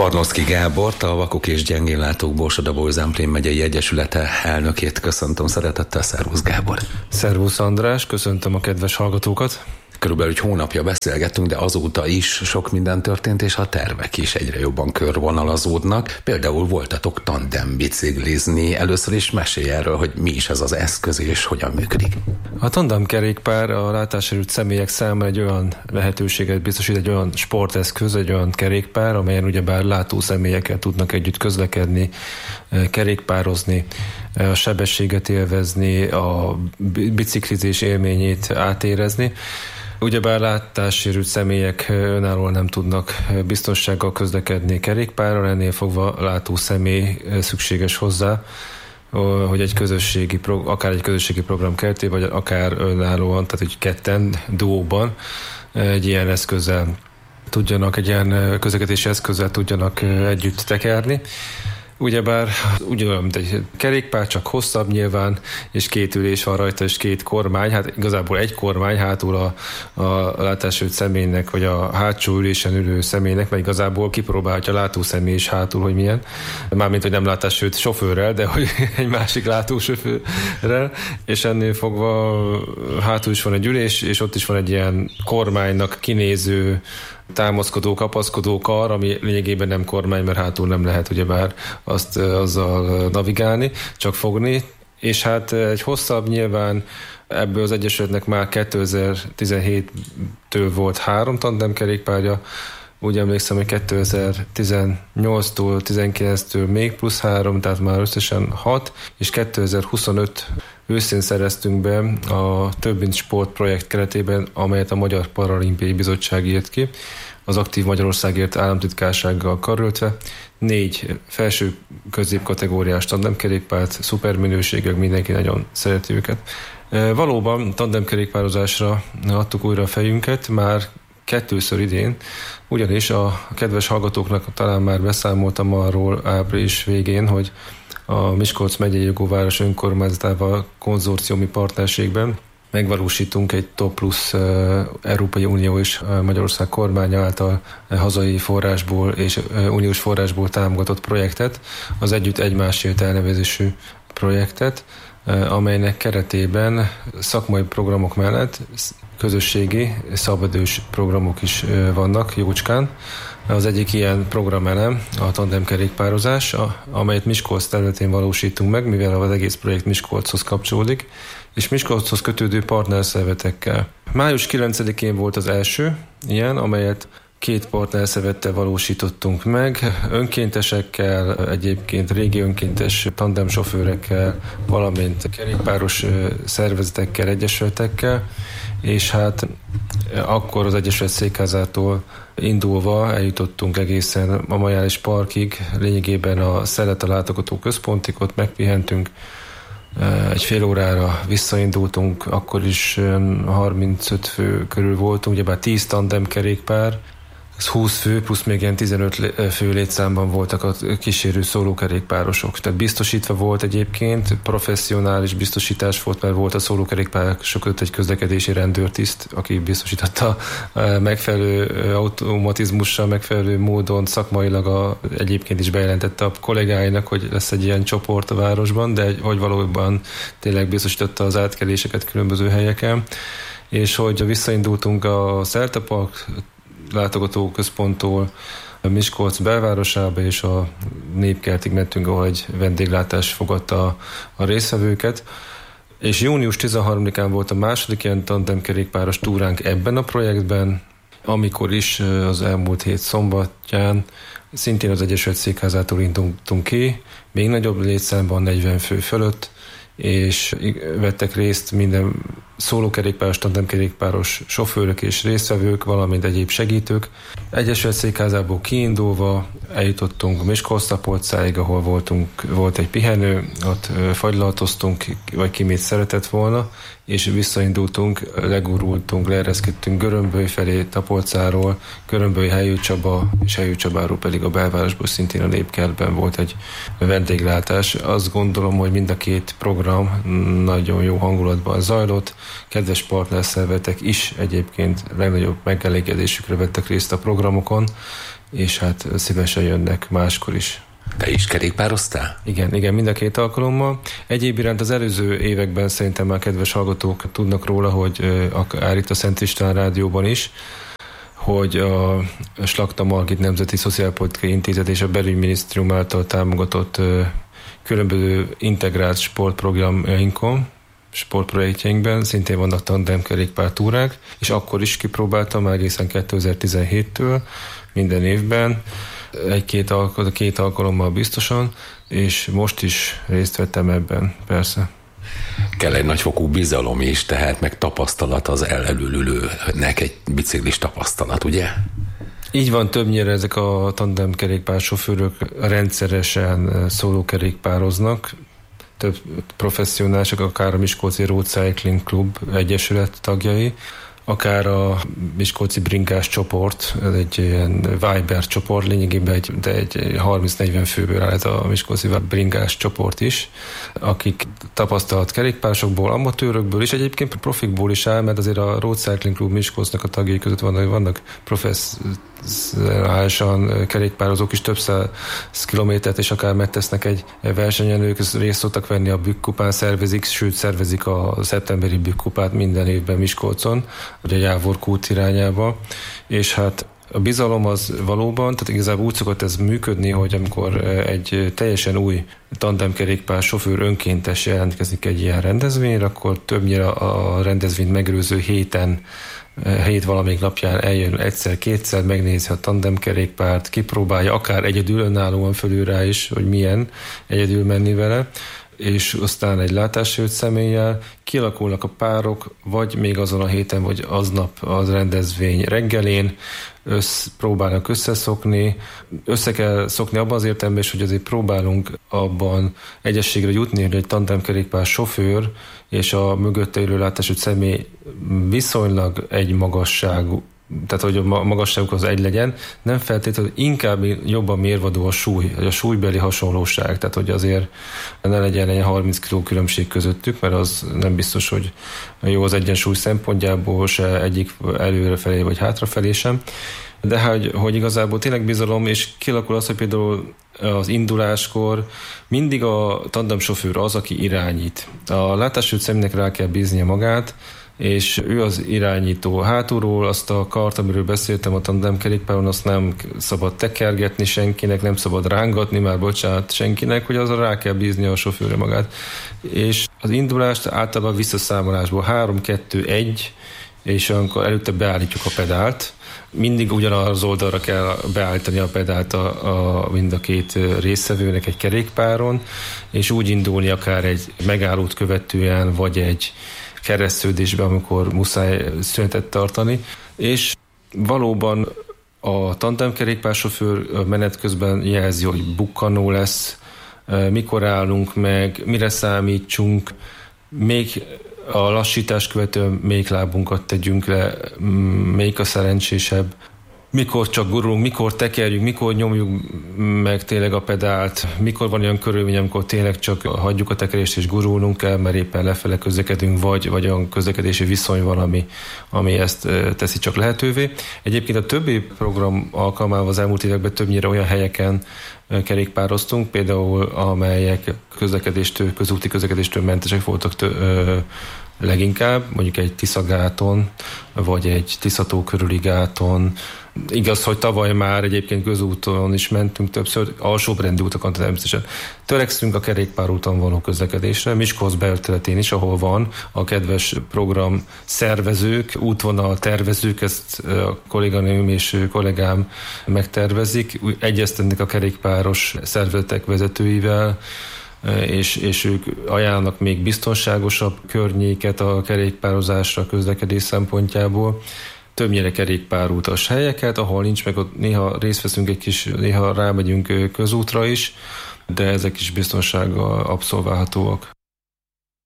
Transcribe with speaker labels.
Speaker 1: Barnowski Gábort, a Vakok és Gyengénlátók Borsod-Abaúj-Zemplén megyei egyesülete elnökét köszöntöm szeretettel. Szervusz Gábor!
Speaker 2: Szervusz András, köszöntöm a kedves hallgatókat!
Speaker 1: Körülbelül egy hónapja beszélgettünk, de azóta is sok minden történt, és a tervek is egyre jobban körvonalazódnak. Például voltatok tandem biciklizni. Először is mesélj erről, hogy mi is ez az eszköz, és hogyan működik.
Speaker 2: A tandemkerékpár a látássérült személyek számára egy olyan lehetőséget biztosít, egy olyan sporteszköz, egy olyan kerékpár, amelyen ugyebár látó személyekkel tudnak együtt közlekedni, kerékpározni, a sebességet élvezni, a biciklizés élményét átérezni. Ugyebár látássérült személyek önállóan nem tudnak biztonsággal közlekedni kerékpárral, ennél fogva látó személy szükséges hozzá, hogy akár egy közösségi program keretében, vagy akár önállóan, tehát hogy ketten, duóban egy ilyen eszközzel tudjanak, egy ilyen közlekedési eszközzel tudjanak együtt tekerni. Ugyebár ugyanolyan, mint egy kerékpár, csak hosszabb nyilván, és 2 ülés van rajta, és 2 kormány. Hát igazából egy kormány hátul a látássérült személynek, vagy a hátsó ülésen ülő személynek, mert igazából kipróbálhatja a látó személy is hátul, hogy milyen. Mármint, hogy nem látássérült sofőrrel, de hogy egy másik látó sofőrrel, és ennél fogva hátul is van egy ülés, és ott is van egy ilyen kormánynak kinéző támaszkodó, kapaszkodó kar, ami lényegében nem kormány, mert hátul nem lehet ugyebár azzal navigálni, csak fogni. És hát egy hosszabb nyilván ebből az egyesületnek már 2017-től volt 3 tandemkerékpárja, úgy emlékszem, hogy 2018-tól, 19-től még plusz 3, tehát már összesen 6, és 2025 őszén szereztünk be a Több mint Sport projekt keretében, amelyet a Magyar Paralimpiai Bizottság írt ki, az Aktív Magyarországért államtitkársággal karöltve. 4 felső középkategóriás tandemkerékpárt, szuperminőségek, mindenki nagyon szereti őket. Valóban tandemkerékpározásra adtuk újra a fejünket, már 2-ször idén, ugyanis a kedves hallgatóknak talán már beszámoltam arról április végén, hogy a Miskolc megyei Jogóváros önkormányzatával konzorciumi partnerségben megvalósítunk egy Top Plus Európai Unió és Magyarország kormánya által hazai forrásból és uniós forrásból támogatott projektet, az Együtt Egymásért elnevezésű projektet, amelynek keretében szakmai programok mellett közösségi szabadidős programok is vannak jócskán. Az egyik ilyen programelem a tandemkerékpározás, amelyet Miskolc területén valósítunk meg, mivel az egész projekt Miskolchoz kapcsolódik, és Miskolchoz kötődő partnerszervezetekkel. Május 9-én volt az első ilyen, amelyet 2 partnerszervezettel valósítottunk meg, önkéntesekkel, egyébként régi önkéntes tandemsofőrekkel, valamint kerékpáros szervezetekkel, egyesületekkel, és hát akkor az Egyesület székházától indulva eljutottunk egészen a Majális Parkig, lényegében a Szelete látogató központig, ott megpihentünk, egy fél órára visszaindultunk, akkor is 35 fő körül voltunk, ugyebár 10 tandemkerékpár, ez 20 fő, plusz még ilyen 15 fő létszámban voltak a kísérő szólókerékpárosok. Tehát biztosítva volt egyébként, professzionális biztosítás volt, mert volt a szólókerékpárosok között egy közlekedési rendőrtiszt, aki biztosította megfelelő automatizmussal, megfelelő módon szakmailag egyébként is bejelentette a kollégáinak, hogy lesz egy ilyen csoport a városban, de hogy valóban tényleg biztosította az átkeléseket különböző helyeken, és hogy visszaindultunk a Szelete Park látogatóközponttól Miskolc belvárosába, és a Népkertig mentünk, ahol egy vendéglátás fogadta a résztvevőket. És június 13-án volt a második ilyen tandemkerékpáros túránk ebben a projektben, amikor is az elmúlt hét szombatján szintén az Egyesület székházától indultunk ki, még nagyobb létszámban, 40 fő fölött, és vettek részt minden szólókerékpáros, tandemkerékpáros sofőrök és résztvevők, valamint egyéb segítők. Egyesület székházából kiindulva eljutottunk Miskolc-Tapolcáig, ahol volt egy pihenő, ott fagylaltoztunk, vagy ki mit szeretett volna, és visszaindultunk, legurultunk, leereszkedtünk Görömböly felé, Tapolcáról, Görömböly Helyő Csaba, és Helyő Csabáról pedig a belvárosból szintén a Népkertben volt egy vendéglátás. Azt gondolom, hogy mind a 2 program nagyon jó hangulatban zajlott. kedves partnerszervezetek is egyébként legnagyobb megelégedésükre vettek részt a programokon, és hát szívesen jönnek máskor is.
Speaker 1: Te is kerékpároztál?
Speaker 2: Igen, mind a 2 alkalommal. Egyéb iránt az előző években szerintem már kedves hallgatók tudnak róla, hogy akár itt a Szent István Rádióban is, hogy a Slakta Margit Nemzeti Szociálpolitikai Intézet és a Belügyminisztérium által támogatott különböző integrált sportprogramjainkon, sportprojektjeinkben szintén vannak tandemkerékpár túrák, és akkor is kipróbáltam egészen 2017-től minden évben, 2 alkalommal biztosan, és most is részt vettem ebben, persze.
Speaker 1: Kell egy nagyfokú bizalom is, tehát meg tapasztalat az elülülőnek, egy biciklis tapasztalat, ugye?
Speaker 2: Így van, többnyire ezek a tandemkerékpár sofőrök rendszeresen szólókerékpároznak, több professzionálisok, akár a Miskolci Road Cycling Club egyesület tagjai, akár a Miskolci bringás csoport, ez egy ilyen Viber csoport, lényegében egy 30-40 főből áll ez a Miskolci bringás csoport is, akik tapasztalt kerékpárosokból, amatőrökből és egyébként profikból is áll, mert azért a Road Cycling Club Miskolcnak a tagjai között vannak professzionálisan kerékpározók is, több 100 kilométert és akár megtesznek egy versenyen, ők részt szoktak venni a Bükkupán, szervezik a szeptemberi Bükkupát minden évben Miskolcon, vagy a Jávor kút irányába, és hát a bizalom az valóban, tehát igazából úgy szokott ez működni, hogy amikor egy teljesen új tandemkerékpár sofőr önkéntes jelentkezik egy ilyen rendezvényre, akkor többnyire a rendezvényt megelőző hét valamelyik napján eljön egyszer-kétszer, megnézi a tandemkerékpárt, kipróbálja, akár egyedül önállóan fölül rá is, hogy milyen egyedül menni vele, és aztán egy látásért személlyel kialakulnak a párok, vagy még azon a héten, vagy aznap az rendezvény reggelén próbálnak összeszokni. Össze kell szokni abban az értelemben is, hogy azért próbálunk abban egyességre jutni, hogy egy tandemkerékpár sofőr és a mögötte élő látásért személy viszonylag egy magasságú, tehát hogy a magasságuk az egy legyen, nem feltétlenül, inkább jobban mérvadó a súly, a súlybeli hasonlóság, tehát hogy azért ne legyen egy 30 kg különbség közöttük, mert az nem biztos, hogy jó az egyensúly szempontjából se egyik előrefelé vagy hátrafelé sem, de hogy igazából tényleg bizalom, és kialakul az, hogy például az induláskor mindig a tandemsofőr az, aki irányít. A látásért személynek rá kell bíznia magát, és ő az irányító. Hátulról azt a kart, amiről beszéltem a tandemkerékpáron, azt nem szabad tekergetni senkinek, nem szabad rángatni, már bocsánat senkinek, hogy azra rá kell bízni a sofőrre magát. És az indulást általában visszaszámolásból 3, 2, 1, és akkor előtte beállítjuk a pedált. Mindig ugyanaz oldalra kell beállítani a pedált mind a 2 résztvevőnek egy kerékpáron, és úgy indulni akár egy megállót követően, vagy egy keresztődésbe, amikor muszáj szünetet tartani, és valóban a tandemkerékpársofőr menet közben jelzi, hogy bukkanó lesz, mikor állunk meg, mire számítsunk, még a lassítás követően melyik lábunkat tegyünk le, melyik a szerencsésebb, mikor csak gurulunk, mikor tekerjük, mikor nyomjuk meg tényleg a pedált, mikor van olyan körülmény, amikor tényleg csak hagyjuk a tekerést és gurulnunk kell, mert éppen lefele közlekedünk, vagy olyan közlekedési viszony van, ami ezt teszi csak lehetővé. Egyébként a többi program alkalmával az elmúlt években többnyire olyan helyeken kerékpároztunk, például amelyek közúti közlekedéstől mentesek voltak leginkább, mondjuk egy Tiszagáton, vagy egy Tiszató körüli gáton. Igaz, hogy tavaly már egyébként közúton is mentünk többször, alsóbrendű utakon természetesen. Törekszünk a kerékpárúton való közlekedésre, Miskolc belterületén is, ahol van a kedves program szervezők, útvonal tervezők, ezt a kolléganőm és kollégám megtervezik, egyeztetnek a kerékpáros szervezetek vezetőivel, és ők ajánlanak még biztonságosabb környéket a kerékpározásra, a közlekedés szempontjából. Többnyire kerékpárútas helyeket, ahol nincs meg, ott néha részt veszünk néha rámegyünk közútra is, de ezek is biztonsággal abszolválhatóak.